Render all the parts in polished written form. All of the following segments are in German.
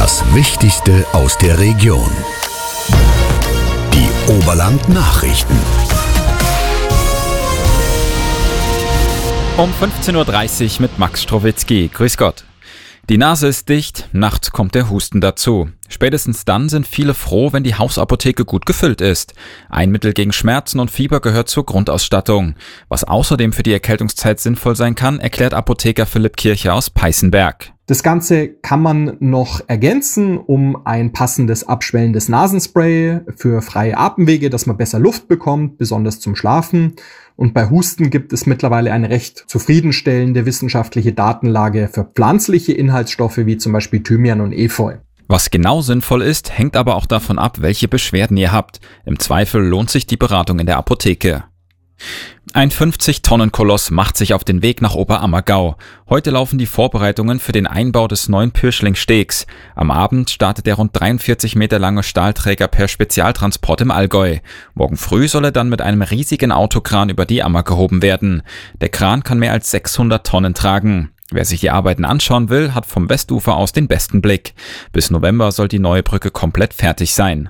Das Wichtigste aus der Region. Die Oberland-Nachrichten. Um 15.30 Uhr mit Max Strowitzki. Grüß Gott. Die Nase ist dicht, nachts kommt der Husten dazu. Spätestens dann sind viele froh, wenn die Hausapotheke gut gefüllt ist. Ein Mittel gegen Schmerzen und Fieber gehört zur Grundausstattung. Was außerdem für die Erkältungszeit sinnvoll sein kann, erklärt Apotheker Philipp Kircher aus Peißenberg. Das Ganze kann man noch ergänzen um ein passendes abschwellendes Nasenspray für freie Atemwege, dass man besser Luft bekommt, besonders zum Schlafen. Und bei Husten gibt es mittlerweile eine recht zufriedenstellende wissenschaftliche Datenlage für pflanzliche Inhaltsstoffe wie zum Beispiel Thymian und Efeu. Was genau sinnvoll ist, hängt aber auch davon ab, welche Beschwerden ihr habt. Im Zweifel lohnt sich die Beratung in der Apotheke. Ein 50-Tonnen-Koloss macht sich auf den Weg nach Oberammergau. Heute laufen die Vorbereitungen für den Einbau des neuen Pürschling-Stegs. Am Abend startet der rund 43 Meter lange Stahlträger per Spezialtransport im Allgäu. Morgen früh soll er dann mit einem riesigen Autokran über die Ammer gehoben werden. Der Kran kann mehr als 600 Tonnen tragen. Wer sich die Arbeiten anschauen will, hat vom Westufer aus den besten Blick. Bis November soll die neue Brücke komplett fertig sein.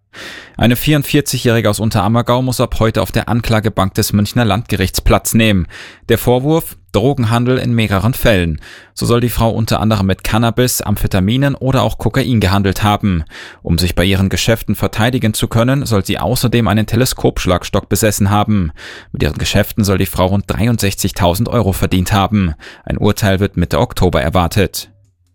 Eine 44-Jährige aus Unterammergau muss ab heute auf der Anklagebank des Münchner Landgerichts Platz nehmen. Der Vorwurf: Drogenhandel in mehreren Fällen. So soll die Frau unter anderem mit Cannabis, Amphetaminen oder auch Kokain gehandelt haben. Um sich bei ihren Geschäften verteidigen zu können, soll sie außerdem einen Teleskopschlagstock besessen haben. Mit ihren Geschäften soll die Frau rund 63.000 Euro verdient haben. Ein Urteil wird Mitte Oktober erwartet.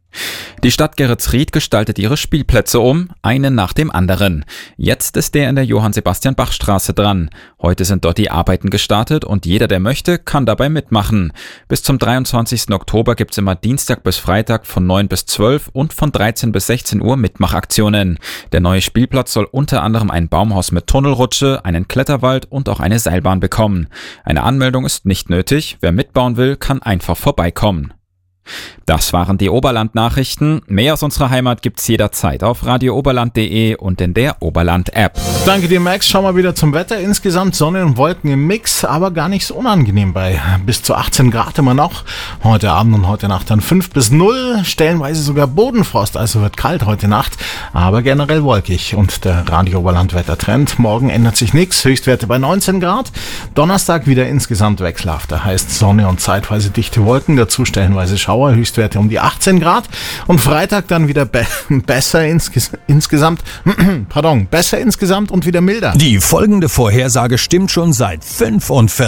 Die Stadt Geretsried gestaltet ihre Spielplätze um, einen nach dem anderen. Jetzt ist der in der Johann-Sebastian-Bach-Straße dran. Heute sind dort die Arbeiten gestartet und jeder, der möchte, kann dabei mitmachen. Bis zum 23. Oktober gibt's immer Dienstag bis Freitag von 9 bis 12 und von 13 bis 16 Uhr Mitmachaktionen. Der neue Spielplatz soll unter anderem ein Baumhaus mit Tunnelrutsche, einen Kletterwald und auch eine Seilbahn bekommen. Eine Anmeldung ist nicht nötig. Wer mitbauen will, kann einfach vorbeikommen. Das waren die Oberland-Nachrichten. Mehr aus unserer Heimat gibt's jederzeit auf radiooberland.de und in der Oberland-App. Danke dir, Max. Schauen wir wieder zum Wetter. Insgesamt Sonne und Wolken im Mix, aber gar nicht so unangenehm bei bis zu 18 Grad immer noch. Heute Abend und heute Nacht dann 5 bis 0, stellenweise sogar Bodenfrost, also wird kalt heute Nacht, aber generell wolkig. Und der Radio Oberland-Wettertrend. Morgen ändert sich nichts, Höchstwerte bei 19 Grad. Donnerstag wieder insgesamt wechselhafter, heißt Sonne und zeitweise dichte Wolken, dazu stellenweise Schauer. Höchstwerte um die 18 Grad und Freitag dann wieder besser insgesamt und wieder milder. Die folgende Vorhersage stimmt schon seit 45